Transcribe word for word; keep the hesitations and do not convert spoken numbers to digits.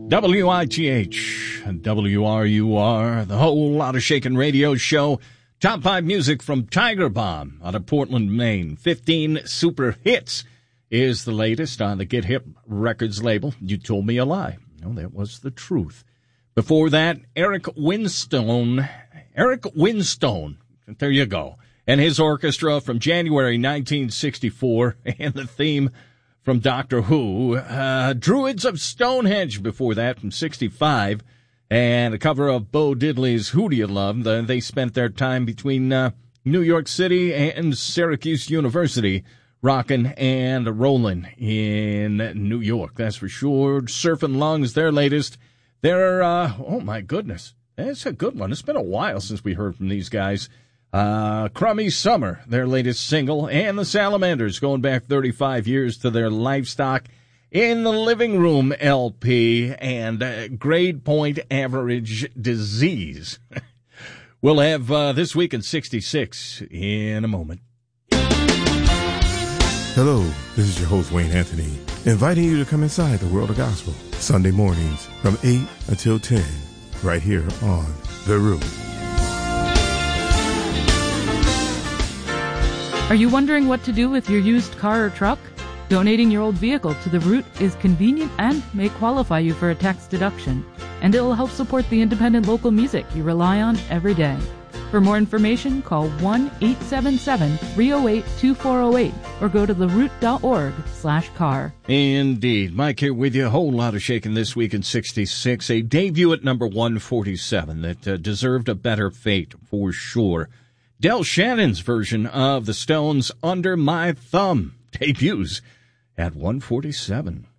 W I G H, W R U R, the Whole Lot of Shakin' radio show. Top five music from Tiger Bomb out of Portland, Maine. fifteen super hits is the latest on the Get Hip Records label. You told me a lie. No, that was the truth. Before that, Eric Winstone. Eric Winstone. There you go. And his orchestra from January nineteen sixty-four. And the theme from Doctor Who. Uh, Druids of Stonehenge before that from sixty-five. And a cover of Bo Diddley's Who Do You Love? The, they spent their time between uh, New York City and Syracuse University, rockin' and rollin' in New York. That's for sure. Surfin' Lungs, their latest. They're, uh, oh my goodness, that's a good one. It's been a while since we heard from these guys. Uh, Crummy Summer, their latest single, and the Salamanders, going back thirty-five years to their Livestock in the Living Room L P, and uh, Grade Point Average Disease. We'll have uh, This Week in sixty-six in a moment. Hello, this is your host, Wayne Anthony, inviting you to come inside the World of Gospel, Sunday mornings from eight until ten, right here on The Root. Are you wondering what to do with your used car or truck? Donating your old vehicle to The Root is convenient and may qualify you for a tax deduction, and it will help support the independent local music you rely on every day. For more information, call one eight seven seven, three oh eight, two four oh eight or go to the root dot org slash car. Indeed. Mike here with you. A whole lot of shaking this week in sixty-six. A debut at number one forty-seven that uh, deserved a better fate for sure. Del Shannon's version of the Stones' Under My Thumb debuts at one forty-seven.